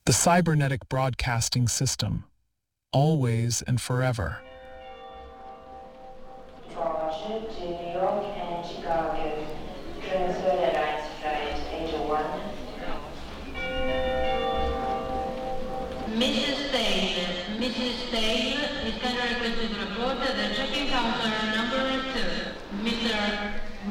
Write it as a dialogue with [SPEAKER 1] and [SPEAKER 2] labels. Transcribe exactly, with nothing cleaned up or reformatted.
[SPEAKER 1] The cybernetic broadcasting system, always and forever.
[SPEAKER 2] Information to New York and Chicago. Transfer Airlines Flight eight oh one.
[SPEAKER 3] Missus Taylor, Missus Taylor is kindly requested to report at the check-in counter number two. Mister